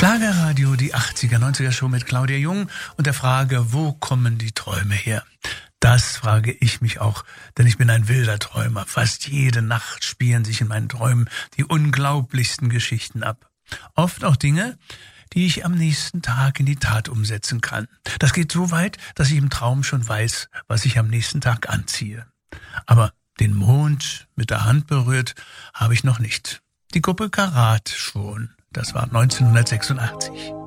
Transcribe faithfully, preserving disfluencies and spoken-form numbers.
Schlagerradio, die achtziger, neunziger Show mit Claudia Jung und der Frage, wo kommen die Träume her? Das frage ich mich auch, denn ich bin ein wilder Träumer. Fast jede Nacht spielen sich in meinen Träumen die unglaublichsten Geschichten ab. Oft auch Dinge, die ich am nächsten Tag in die Tat umsetzen kann. Das geht so weit, dass ich im Traum schon weiß, was ich am nächsten Tag anziehe. Aber den Mond mit der Hand berührt habe ich noch nicht. Die Gruppe Karat schon. Das war neunzehnhundertsechsundachtzig.